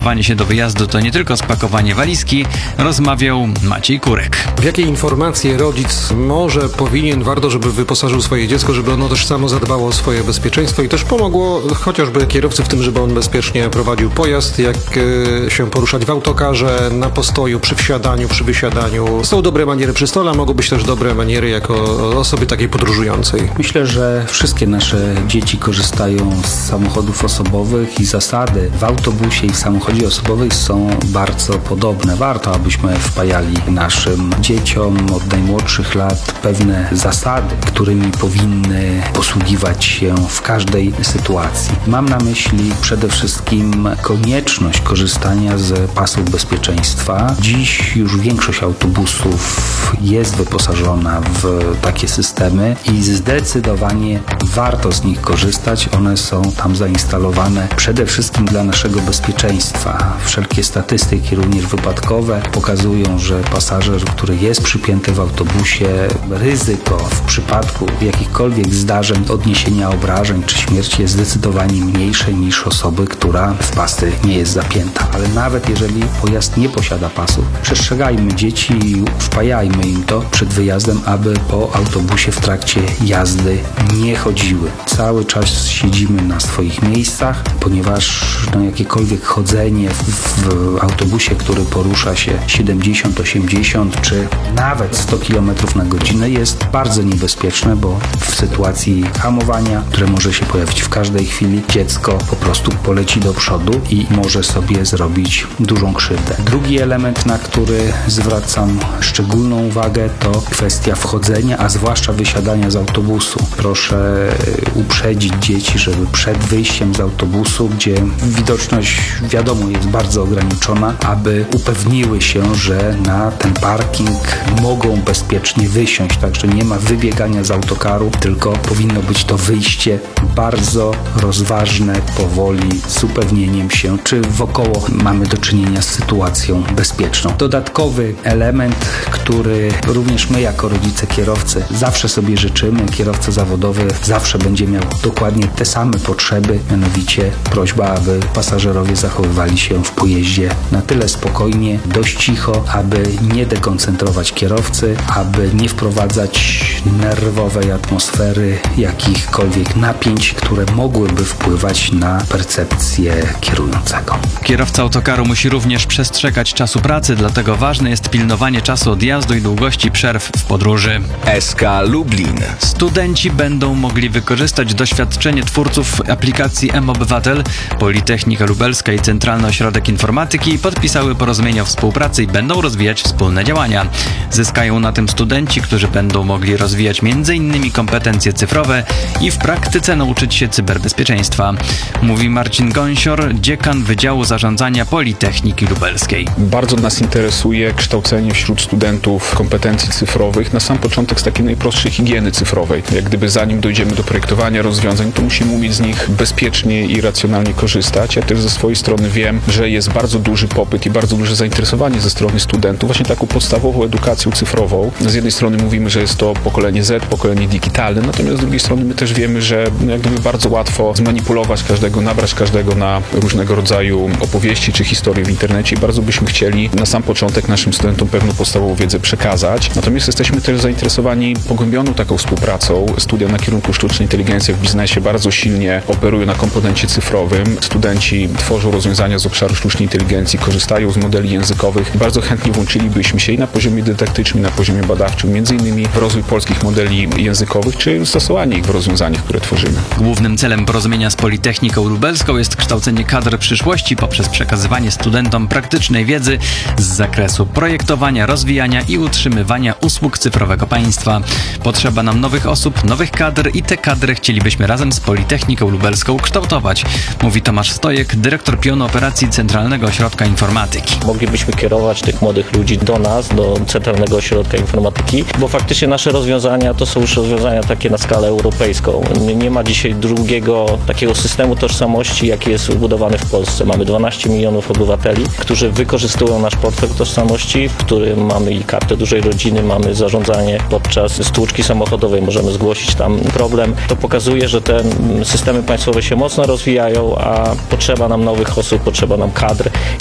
przygotowanie się do wyjazdu to nie tylko spakowanie walizki, rozmawiał Maciej Kurek. W jakie informacje rodzic warto, żeby wyposażył swoje dziecko, żeby ono też samo zadbało o swoje bezpieczeństwo i też pomogło chociażby kierowcy w tym, żeby on bezpiecznie prowadził pojazd, jak się poruszać w autokarze, na postoju, przy wsiadaniu, przy wysiadaniu. Są dobre maniery przy stole, a mogą być też dobre maniery jako osoby takiej podróżującej. Myślę, że wszystkie nasze dzieci korzystają z samochodów osobowych i zasady w autobusie i w samochodzie osobowym są bardzo podobne. Warto, abyśmy wpajali naszym dzieciom od najmłodszych lat pewne zasady, którymi powinny posługiwać się w każdej sytuacji. Mam na myśli przede wszystkim konieczność korzystania z pasów bezpieczeństwa. Dziś już większość autobusów jest wyposażona w takie systemy i zdecydowanie warto z nich korzystać. One są tam zainstalowane przede wszystkim dla naszego bezpieczeństwa. Wszelkie statystyki, również wypadkowe, pokazują, że pasażer, który jest przypięty w autobusie, ryzyko w przypadku jakichkolwiek zdarzeń, odniesienia obrażeń czy śmierci jest zdecydowanie mniejsze niż osoby, która w pasy nie jest zapięta. Ale nawet jeżeli pojazd nie posiada pasów, przestrzegajmy dzieci i wpajajmy im to przed wyjazdem, aby po autobusie w trakcie jazdy nie chodziły. Cały czas siedzimy na swoich miejscach, ponieważ jakiekolwiek chodzenie w autobusie, który porusza się 70, 80 czy nawet 100 km na godzinę jest bardzo niebezpieczne, bo w sytuacji hamowania, które może się pojawić w każdej chwili, dziecko po prostu poleci do przodu i może sobie zrobić dużą krzywdę. Drugi element, na który zwracam szczególną uwagę, to kwestia wchodzenia, a zwłaszcza wysiadania z autobusu. Proszę uprzedzić dzieci, żeby przed wyjściem z autobusu, gdzie widoczność wiadomo jest bardzo ograniczona, aby upewniły się, że na ten parking mogą bezpiecznie wysiąść, także nie ma wybiegania z autokaru, tylko powinno być to wyjście bardzo rozważne, powoli, z upewnieniem się, czy wokoło mamy do czynienia z sytuacją bezpieczną. Dodatkowy element, który również my jako rodzice kierowcy zawsze sobie życzymy, kierowca zawodowy zawsze będzie miał dokładnie te same potrzeby, mianowicie prośba, aby pasażerowie zachowywali się w pojeździe na tyle spokojnie, dość cicho, aby nie dekoncentrować kierowcy, aby nie wprowadzać nerwowej atmosfery, jakichkolwiek napięć, które mogłyby wpływać na percepcję kierującego. Kierowca autokaru musi również przestrzegać czasu pracy, dlatego ważne jest pilnowanie czasu odjazdu i długości przerw w podróży. SK Lublin. Studenci będą mogli wykorzystać doświadczenie twórców aplikacji mObywatel. Politechnika Lubelska i Centralny Ośrodek Informatyki podpisały porozumienie o współpracy i będą rozwijać wspólne działania. Zyskają na tym studenci, którzy będą mogli rozwijać m.in. kompetencje cyfrowe i w praktyce nauczyć się cyberbezpieczeństwa. Mówi Marcin Gąsior, dziekan Wydziału Zarządzania Politechniki Lubelskiej. Bardzo nas interesuje kształcenie wśród studentów kompetencji cyfrowych, na sam początek z takiej najprostszej higieny cyfrowej. Jak gdyby zanim dojdziemy do projektowania rozwiązań, to musimy umieć z nich bezpiecznie i racjonalnie korzystać. Ja też ze swojej strony wiem, że jest bardzo duży popyt i bardzo duże zainteresowanie ze strony studentów właśnie taką podstawową edukacją cyfrową. Z jednej strony mówimy, że jest to pokolenie Z, pokolenie digitalne, natomiast z drugiej strony my też wiemy, że jak gdyby bardzo łatwo zmanipulować każdego, nabrać każdego na różnego rodzaju opowieści czy historie w internecie i bardzo byśmy chcieli na sam początek naszym studentom pewną podstawową wiedzę przekazać. Natomiast jesteśmy też zainteresowani pogłębioną taką współpracą. Studia na kierunku sztucznej inteligencji w biznesie bardzo silnie operują na komponencie cyfrowym. Studenci tworzą rozwiązania z obszaru sztucznej inteligencji, korzystają z modeli językowych. Bardzo chętnie włączylibyśmy się i na poziomie dydaktycznym, i na poziomie badawczym, między innymi w rozwój polskich modeli językowych, czy stosowanie ich w rozwiązaniach, które tworzymy. Głównym celem porozumienia z Politechniką Lubelską jest kształcenie kadr przyszłości poprzez przekazywanie studentom praktycznej wiedzy z zakresu projektowania, rozwijania i utrzymywania usług cyfrowego państwa. Potrzeba nam nowych osób, nowych kadr i te kadry chcielibyśmy razem z Politechniką Lubelską kształtować, mówi Tomasz Stojek, dyrektor pionu operacji Centralnego Ośrodka Informatyki. Moglibyśmy kierować tych młodych ludzi do nas, do Centralnego Ośrodka Informatyki, bo faktycznie nasze rozwiązania to są już rozwiązania takie na skalę europejską. Nie ma dzisiaj drugiego takiego systemu tożsamości, jaki jest budowany w Polsce. Mamy 12 milionów obywateli, którzy wykorzystują nasz portfel tożsamości, w którym mamy i kartę dużej rodziny, mamy zarządzanie podczas stłuczki samochodowej, możemy zgłosić tam problem. To pokazuje, że te systemy państwowe się mocno rozwijają, a potrzeba nam nowych osób, potrzeba nam kadr.